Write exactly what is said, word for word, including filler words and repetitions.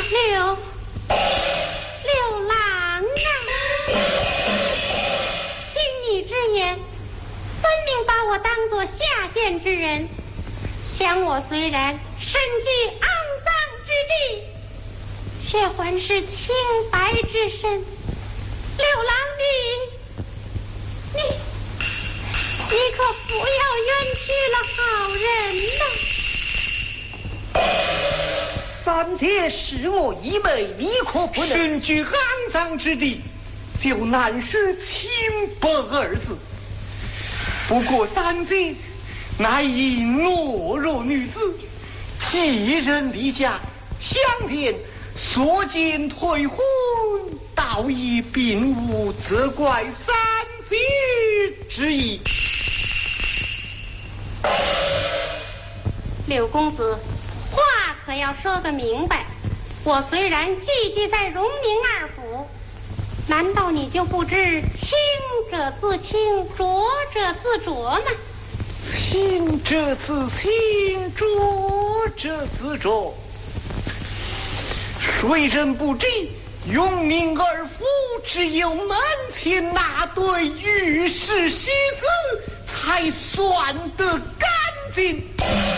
刘刘郎啊，听你之言，分明把我当作下贱之人。想我虽然身居肮脏之地，却还是清白之身。刘郎你，你，你可不要冤屈了好人呐！ 三姐是我一枚，你可不能身居肮脏之地，就难说清白二字。不过三姐乃一懦弱女子，寄人篱下，相连所见退婚，倒亦并无责怪三姐之意。 柳公子，话可要说个明白。我虽然寄居在荣宁二府，难道你就不知清者自清，浊者自浊吗？ 清者自清，浊者自浊。谁人不知永宁二府只有门前那对玉石狮子才算得干净。